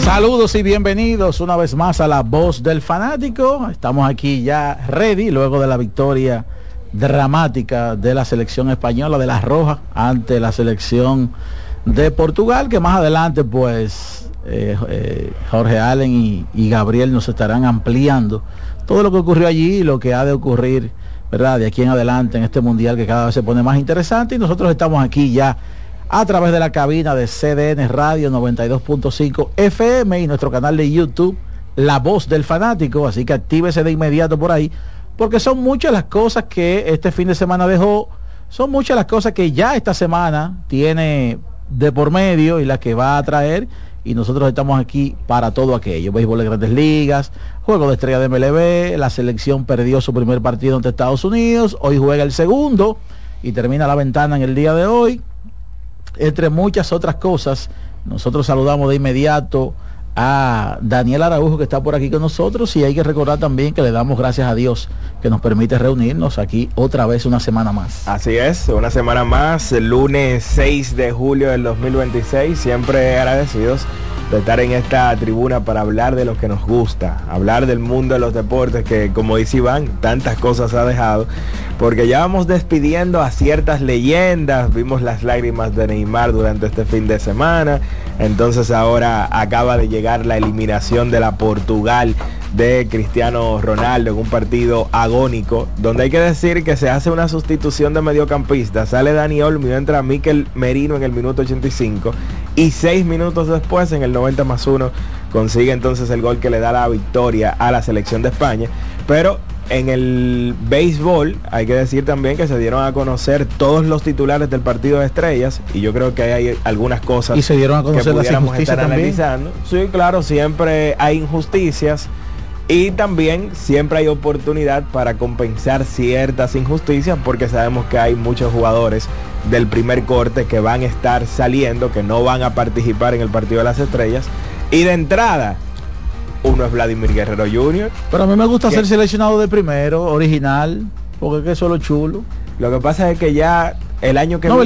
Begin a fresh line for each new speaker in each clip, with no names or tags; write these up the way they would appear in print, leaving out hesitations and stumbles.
Saludos y bienvenidos una vez más a La Voz del Fanático. Estamos aquí ya ready luego de la victoria dramática de la selección española de las Rojas ante la selección de Portugal, que más adelante pues Jorge Allen y Gabriel nos estarán ampliando todo lo que ocurrió allí y lo que ha de ocurrir, ¿verdad?, de aquí en adelante en este mundial que cada vez se pone más interesante. Y nosotros estamos aquí ya a través de la cabina de CDN Radio 92.5 FM y nuestro canal de YouTube La Voz del Fanático, así que actívese de inmediato por ahí, porque son muchas las cosas que este fin de semana dejó, son muchas las cosas que ya esta semana tiene de por medio y las que va a traer, y nosotros estamos aquí para todo aquello: béisbol de Grandes Ligas, juego de estrella de MLB, la selección perdió su primer partido ante Estados Unidos, hoy juega el segundo y termina la ventana en el día de hoy, entre muchas otras cosas. Nosotros saludamos de inmediato a Daniel Araujo, que está por aquí con nosotros, y hay que recordar también que le damos gracias a Dios que nos permite reunirnos aquí otra vez una semana más.
Así es, una semana más, el lunes 6 de julio del 2026, siempre agradecidos de estar en esta tribuna para hablar de lo que nos gusta, hablar del mundo de los deportes, que como dice Iván, tantas cosas ha dejado, porque ya vamos despidiendo a ciertas leyendas. Vimos las lágrimas de Neymar durante este fin de semana, entonces ahora acaba de llegar la eliminación de la Portugal de Cristiano Ronaldo en un partido agónico, donde hay que decir que se hace una sustitución de mediocampista. Sale Dani Olmo, entra Mikel Merino en el minuto 85 y 6 minutos después, en el 90+1, consigue entonces el gol que le da la victoria a la selección de España. Pero en el béisbol hay que decir también que se dieron a conocer todos los titulares del partido de estrellas, y yo creo que hay algunas cosas
y se dieron a conocer
que pudiéramos estar
también
analizando. Sí, claro, siempre hay injusticias y también siempre hay oportunidad para compensar ciertas injusticias, porque sabemos que hay muchos jugadores del primer corte que van a estar saliendo, que no van a participar en el partido de las estrellas. Y de entrada, uno es Vladimir Guerrero Jr.
Pero a mí me gusta ser seleccionado de primero, original, porque es que eso es lo chulo.
Lo que pasa es que ya el año que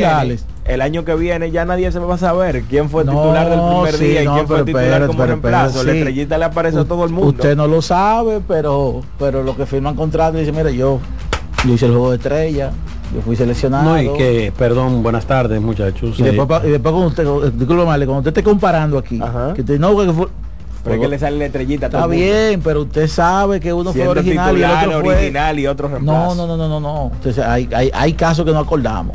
viene ya nadie se va a saber quién fue titular del primer día y quién fue titular como reemplazo. La estrellita le aparece a todo el mundo.
Usted no lo sabe, pero los que firman contrato dicen: mire, yo hice el juego de estrella, yo fui seleccionado.
No, y que, perdón, buenas tardes, muchachos.
Y después cuando usted, discúlpame, cuando usted esté comparando aquí, que usted no, que fue,
pero es que le sale la estrellita.
Está bien, pero usted sabe que uno
siendo
fue original y el otro fue
original y otro reemplazo.
No. Entonces, hay casos que no acordamos.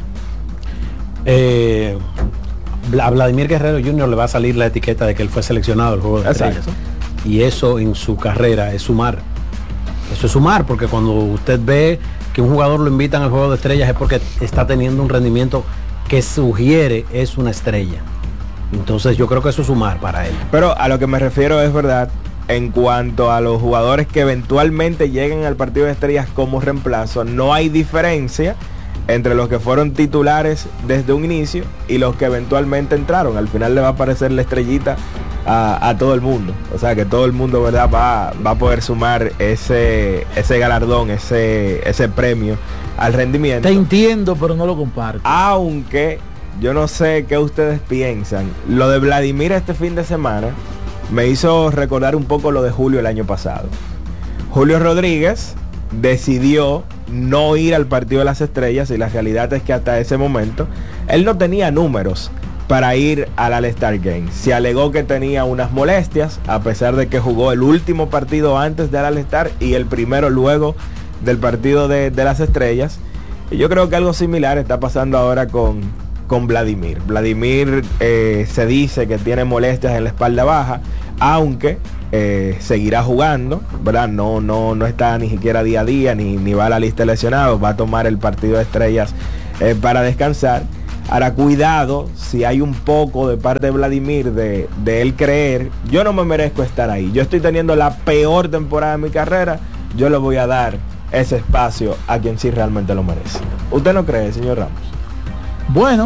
A Vladimir Guerrero Jr. le va a salir la etiqueta de que él fue seleccionado al juego de estrellas, y eso en su carrera es sumar. Eso es sumar, porque cuando usted ve que un jugador lo invitan al juego de estrellas es porque está teniendo un rendimiento que sugiere es una estrella. Entonces yo creo que eso es sumar para él.
Pero a lo que me refiero es verdad, en cuanto a los jugadores que eventualmente lleguen al partido de estrellas como reemplazo, no hay diferencia entre los que fueron titulares desde un inicio y los que eventualmente entraron. Al final le va a aparecer la estrellita a todo el mundo. O sea que todo el mundo, ¿verdad?, va a poder sumar ese galardón, ese premio al rendimiento.
Te entiendo, pero no lo comparto.
Aunque yo no sé qué ustedes piensan. Lo de Vladimir este fin de semana me hizo recordar un poco lo de Julio el año pasado. Julio Rodríguez decidió no ir al partido de las estrellas, y la realidad es que hasta ese momento él no tenía números para ir al All-Star Game. Se alegó que tenía unas molestias, a pesar de que jugó el último partido antes del All-Star y el primero luego del partido de las estrellas. Y yo creo que algo similar está pasando ahora con Vladimir. Vladimir se dice que tiene molestias en la espalda baja, aunque seguirá jugando, ¿verdad? No está ni siquiera día a día, ni va a la lista de lesionados. Va a tomar el partido de estrellas para descansar. Ahora, cuidado, si hay un poco de parte de Vladimir de él creer: yo no me merezco estar ahí, yo estoy teniendo la peor temporada de mi carrera, yo le voy a dar ese espacio a quien sí realmente lo merece. ¿Usted no cree, señor Ramos?
Bueno,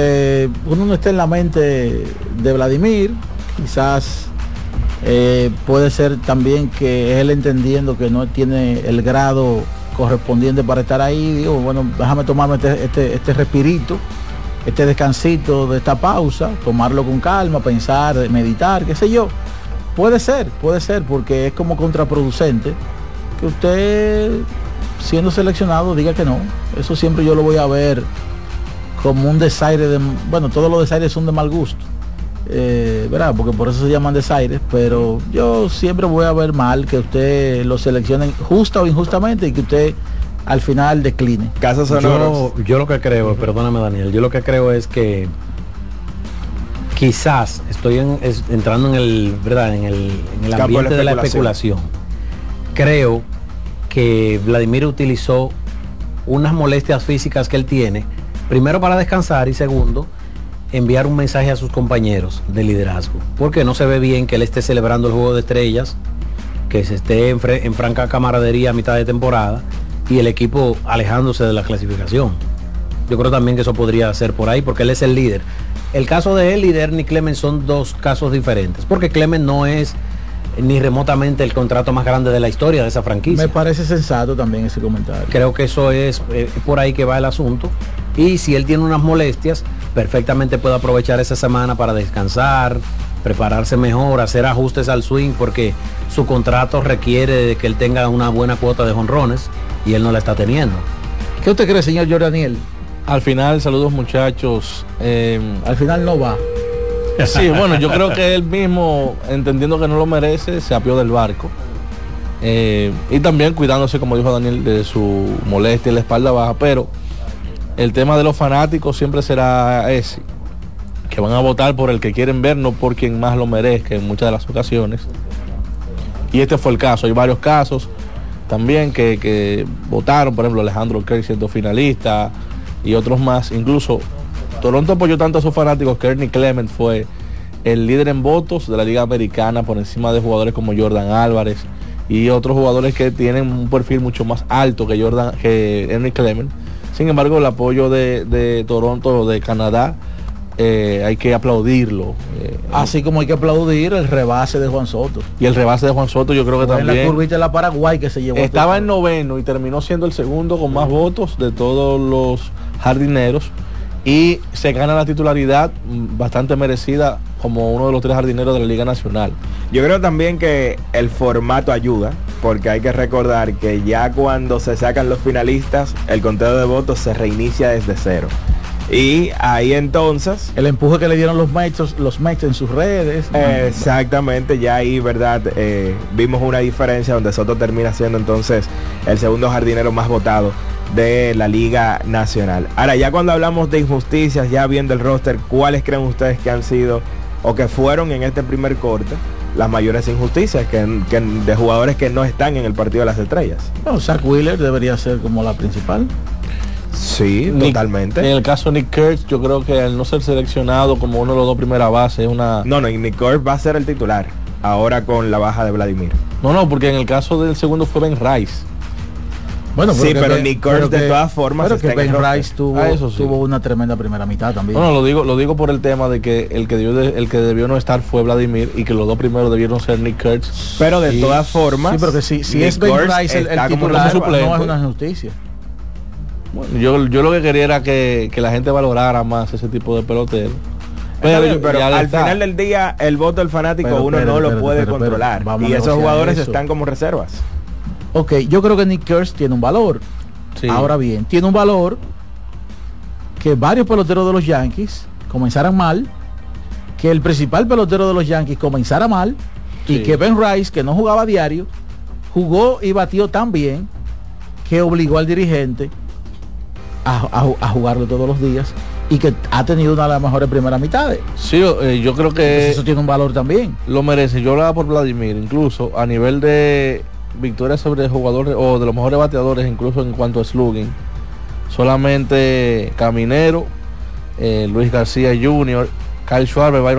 uno no está en la mente de Vladimir. Quizás puede ser también que él, entendiendo que no tiene el grado correspondiente para estar ahí, digo, bueno, déjame tomarme este respirito, este descansito de esta pausa, tomarlo con calma, pensar, meditar, qué sé yo. Puede ser, porque es como contraproducente que usted, siendo seleccionado, diga que no. Eso siempre yo lo voy a ver como un desaire bueno, todos los desaires son de mal gusto, ¿verdad? Porque por eso se llaman desaires, pero yo siempre voy a ver mal que usted lo seleccione justa o injustamente y que usted al final decline.
Casos sonoros.
Yo lo que creo, perdóname Daniel, yo lo que creo es que quizás estoy entrando en el ambiente de la especulación. Creo que Vladimir utilizó unas molestias físicas que él tiene, primero para descansar y segundo, enviar un mensaje a sus compañeros de liderazgo. Porque no se ve bien que él esté celebrando el Juego de Estrellas, que se esté en franca camaradería a mitad de temporada y el equipo alejándose de la clasificación. Yo creo también que eso podría ser por ahí, porque él es el líder. El caso de él y de Ernie Clement son dos casos diferentes, porque Clement no es ni remotamente el contrato más grande de la historia de esa franquicia.
Me parece sensato también ese comentario.
Creo que eso es por ahí que va el asunto. Y si él tiene unas molestias, perfectamente puede aprovechar esa semana para descansar, prepararse mejor, hacer ajustes al swing, porque su contrato requiere de que él tenga una buena cuota de jonrones y él no la está teniendo.
¿Qué usted cree, señor Jordaniel?
Al final, saludos muchachos.
Al final no va.
Sí, bueno, yo creo que él mismo, entendiendo que no lo merece, se apió del barco. Y también cuidándose, como dijo Daniel, de su molestia y la espalda baja. Pero el tema de los fanáticos siempre será ese, que van a votar por el que quieren ver, no por quien más lo merezca en muchas de las ocasiones. Y este fue el caso. Hay varios casos también que votaron, por ejemplo, Alejandro Kirk siendo finalista y otros más. Incluso Toronto apoyó tanto a sus fanáticos que Ernie Clement fue el líder en votos de la Liga Americana por encima de jugadores como Jordan Álvarez y otros jugadores que tienen un perfil mucho más alto que Ernie Clement. Sin embargo, el apoyo de Toronto, de Canadá, hay que aplaudirlo.
Así como hay que aplaudir el rebase de Juan Soto.
Y el rebase de Juan Soto yo creo que también.
En la curvita de la Paraguay que se llevó.
Estaba en noveno y terminó siendo el segundo con más votos de todos los jardineros. Y se gana la titularidad bastante merecida como uno de los 3 jardineros de la Liga Nacional.
Yo creo también que el formato ayuda, porque hay que recordar que ya cuando se sacan los finalistas, el conteo de votos se reinicia desde cero. Y ahí entonces
el empuje que le dieron los Mets en sus redes.
Exactamente, ya ahí, ¿verdad? Vimos una diferencia donde Soto termina siendo entonces el segundo jardinero más votado de la Liga Nacional. Ahora, ya cuando hablamos de injusticias, ya viendo el roster, ¿cuáles creen ustedes que han sido o que fueron en este primer corte las mayores injusticias que de jugadores que no están en el partido de las estrellas?
Bueno, Zach Wheeler debería ser como la principal.
Sí, totalmente.
En el caso de Nick Kurtz, yo creo que al no ser seleccionado como uno de los 2 primeras bases es una...
No, Nick Kurtz va a ser el titular ahora con la baja de Vladimir.
No, porque en el caso del segundo fue Ben Rice.
Bueno,
sí, pero Nick Kurtz de todas formas
pero que Ben Rice tuvo una tremenda primera mitad también.
No, lo digo por el tema de que el que debió no estar fue Vladimir y que los 2 primeros debieron ser Nick Kurtz.
Pero de todas formas,
sí, pero que si es Ben Rice el titular, no es una injusticia.
Bueno, yo lo que quería era que la gente valorara más ese tipo de pelotero.
Pero al final del día el voto del fanático no lo puede controlar. Y esos jugadores están como reservas.
Ok, yo creo que Nick Kurtz tiene un valor. Sí. Ahora bien, tiene un valor que varios peloteros de los Yankees comenzaran mal, que el principal pelotero de los Yankees comenzara mal, y que Ben Rice, que no jugaba a diario, jugó y batió tan bien que obligó al dirigente a jugarlo todos los días y que ha tenido una de las mejores primeras mitades.
Sí, yo creo que
entonces eso tiene un valor también.
Lo merece. Yo hablaba por Vladimir, incluso a nivel de victorias sobre jugadores o de los mejores bateadores, incluso en cuanto a slugging, solamente Caminero, Luis García Jr., Kyle Schwarber,